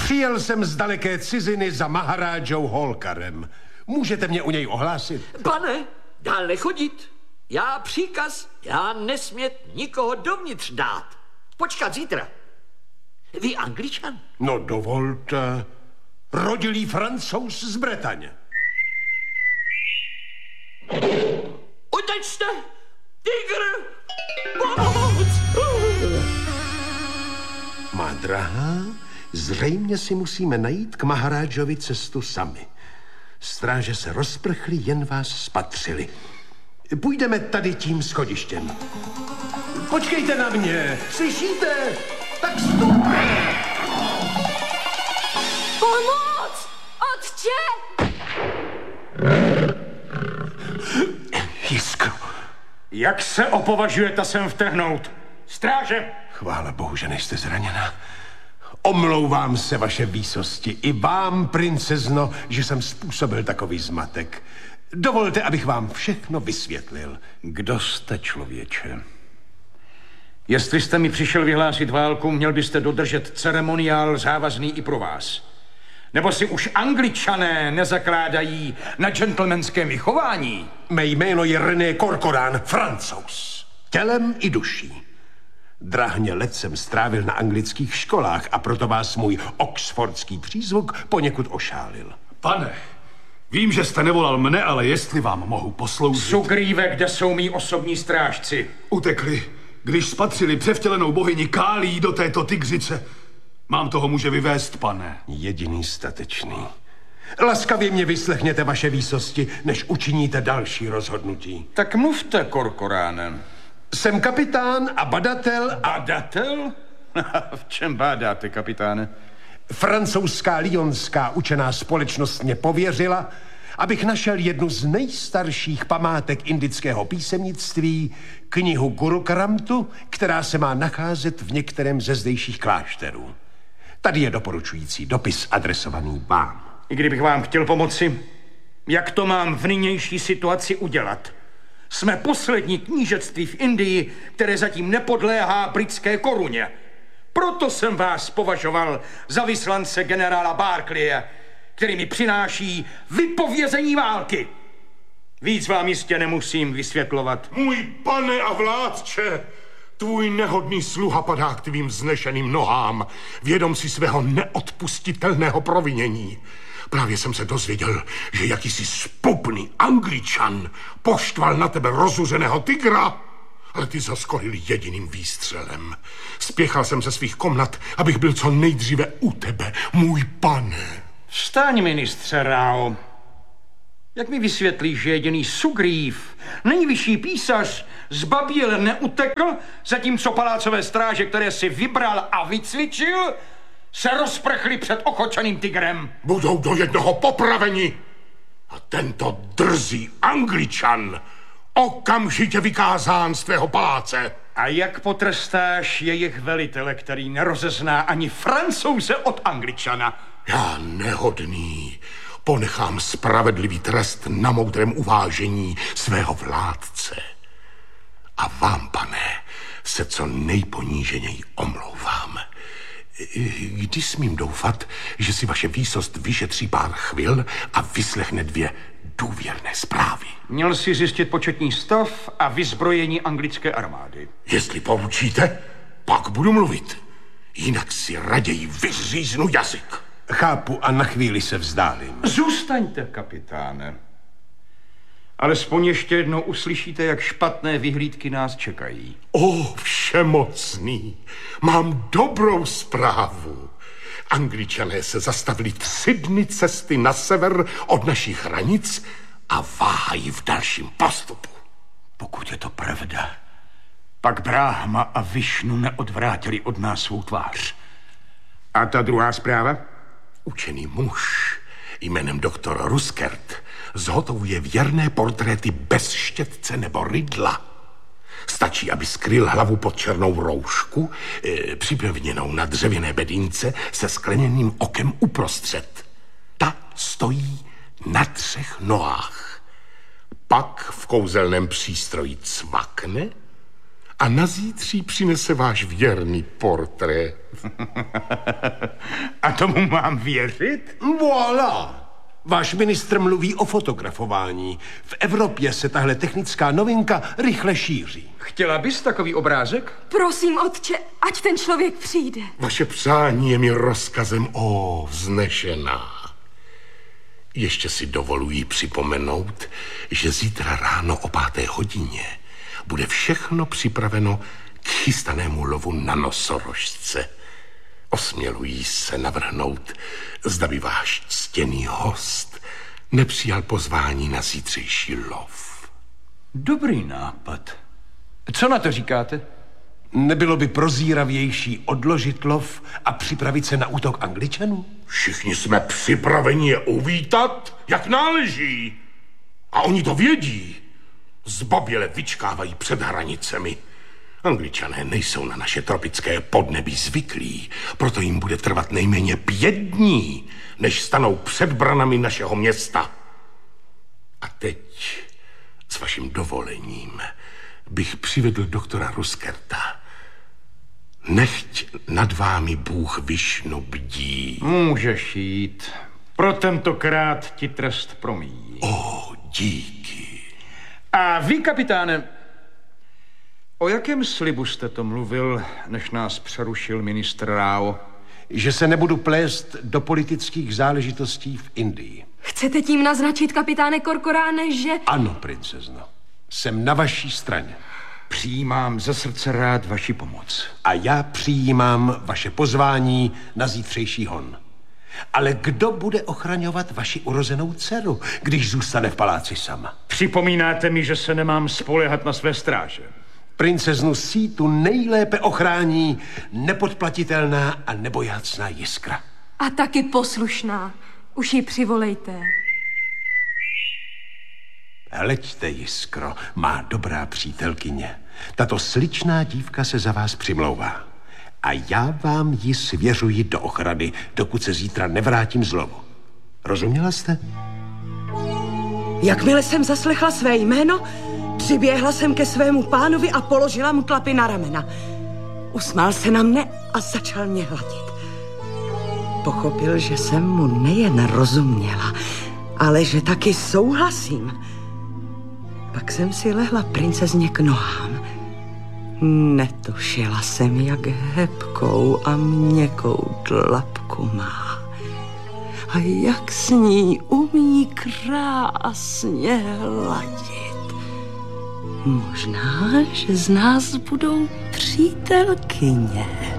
Přijel jsem z daleké ciziny za Maharajdžou Holkarem. Můžete mě u něj ohlásit? Pane, dál nechodit. Já příkaz, já nesmět nikoho dovnitř dát. Počkat zítra. Vy Angličan? No dovolte. Rodilý Francouz z Bretaně. Utečte! Tygr! Pomoc! Má drahá, zřejmě si musíme najít k Maharajdžovi cestu sami. Stráže se rozprchly, jen vás spatřili. Půjdeme tady tím schodištěm. Počkejte na mě, slyšíte? Tak vstupte! Pomoc! Otče! Jiskro. Jak se opovažujete sem vtrhnout? Stráže! Chvála Bohu, že nejste zraněna. Omlouvám se, vaše výsosti, i vám, princezno, že jsem způsobil takový zmatek. Dovolte, abych vám všechno vysvětlil. Kdo jste, člověče? Jestli jste mi přišel vyhlásit válku, měl byste dodržet ceremoniál závazný i pro vás. Nebo si už Angličané nezakládají na gentlemanském vychování? Mé jméno je René Corcoran, Francouz. Tělem i duší. Drahně let jsem strávil na anglických školách a proto vás můj oxfordský přízvuk poněkud ošálil. Pane, vím, že jste nevolal mne, ale jestli vám mohu posloužit... Sugrýve, kde jsou mý osobní strážci? Utekli, když spatřili převtělenou bohyni Kálí do této tygřice. Mám toho muže vyvést, pane. Jediný statečný. Laskavě mě vyslechněte, vaše výsosti, než učiníte další rozhodnutí. Tak mluvte, Corcoráne. Jsem kapitán a badatel a... Badatel? V čem bádáte, kapitáne? Francouzská lyonská učená společnost mě pověřila, abych našel jednu z nejstarších památek indického písemnictví, knihu Gurukramtu, která se má nacházet v některém ze zdejších klášterů. Tady je doporučující dopis adresovaný vám. I kdybych vám chtěl pomoci, jak to mám v nynější situaci udělat? Jsme poslední knížectví v Indii, které zatím nepodléhá britské koruně. Proto jsem vás považoval za vyslance generála Barclaye, který mi přináší vypovězení války. Víc vám jistě nemusím vysvětlovat. Můj pane a vládče, tvůj nehodný sluha padá k tvým vznešeným nohám, vědom si svého neodpustitelného provinění. Právě jsem se dozvěděl, že jakýsi spupný Angličan poštval na tebe rozuřeného tygra, ale ty zaskolil jediným výstřelem. Spěchal jsem ze svých komnat, abych byl co nejdříve u tebe, můj pane. Vstaň, ministře Rao. Jak mi vysvětlíš, že jediný Sugrýv, nejvyšší písař, zbaběl neutekl, zatímco palácové stráže, které si vybral a vycvičil, se rozprchli před ochočeným tygrem? Budou do jednoho popraveni. A tento drzý Angličan okamžitě vykázán z tvého paláce. A jak potrestáš jejich velitele, který nerozezná ani Francouze od Angličana? Já nehodný ponechám spravedlivý trest na moudrém uvážení svého vládce. A vám, pane, se co nejponíženěji omlouvám. Kdy smím doufat, že si vaše výsost vyšetří pár chvil a vyslechne dvě důvěrné zprávy? Měl si zjistit početní stav a vyzbrojení anglické armády. Jestli poučíte, pak budu mluvit. Jinak si raději vyříznu jazyk. Chápu a na chvíli se vzdálím. Zůstaňte, kapitáne. Alespoň ještě jednou uslyšíte, jak špatné vyhlídky nás čekají. O, všemocný, mám dobrou zprávu. Angličané se zastavili 3 dny cesty na sever od našich hranic a váhají v dalším postupu. Pokud je to pravda, pak Brahma a Višnu neodvrátili od nás svou tvář. A ta druhá zpráva? Učený muž jménem doktor Ruskert zhotovuje věrné portréty bez štětce nebo rydla. Stačí, aby skryl hlavu pod černou roušku, připevněnou na dřevěné bedínce se skleněným okem uprostřed. Ta stojí na 3 nohách. Pak v kouzelném přístroji cvakne a na zítří přinese váš věrný portrét. A tomu mám věřit? Voilà! Váš ministr mluví o fotografování. V Evropě se tahle technická novinka rychle šíří. Chtěla bys takový obrázek? Prosím, otče, ať ten člověk přijde. Vaše přání je mi rozkazem, vznešená. Ještě si dovoluji připomenout, že zítra ráno o 5. hodině bude všechno připraveno k chystanému lovu na nosorožce. Osmělují se navrhnout, zda by váš ctěný host nepřijal pozvání na zítřejší lov. Dobrý nápad. Co na to říkáte? Nebylo by prozíravější odložit lov a připravit se na útok Angličanů? Všichni jsme připraveni je uvítat, jak náleží. A oni to vědí. Zbaběle vyčkávají před hranicemi. Angličané nejsou na naše tropické podnebí zvyklí, proto jim bude trvat nejméně 5 dní, než stanou před branami našeho města. A teď, s vaším dovolením, bych přivedl doktora Ruskerta. Nechť nad vámi Bůh Višnu bdí. Můžeš jít. Pro tentokrát ti trest promíjí. Díky. A vy, kapitáne, o jakém slibu jste to mluvil, než nás přerušil ministr Rao? Že se nebudu plést do politických záležitostí v Indii. Chcete tím naznačit, kapitáne Korkoráne, že... Ano, princezno. Jsem na vaší straně. Přijímám ze srdce rád vaši pomoc. A já přijímám vaše pozvání na zítřejší hon. Ale kdo bude ochraňovat vaši urozenou dceru, když zůstane v paláci sama? Připomínáte mi, že se nemám spoléhat na své stráže. Princeznu Sítu nejlépe ochrání nepodplatitelná a nebojácná Jiskra. A taky poslušná. Už ji přivolejte. Hleďte, Jiskro, má dobrá přítelkyně. Tato sličná dívka se za vás přimlouvá. A já vám ji svěřuji do ochrany, dokud se zítra nevrátím z lovu. Rozuměla jste? Jakmile jsem zaslechla své jméno, přiběhla jsem ke svému pánovi a položila mu tlapy na ramena. Usmál se na mne a začal mě hladit. Pochopil, že jsem mu nejen rozuměla, ale že taky souhlasím. Pak jsem si lehla princezně k nohám. Netušila jsem, jak hebkou a měkkou tlapku má. A jak s ní umí krásně hladit. Možná, že z nás budou přítelkyně.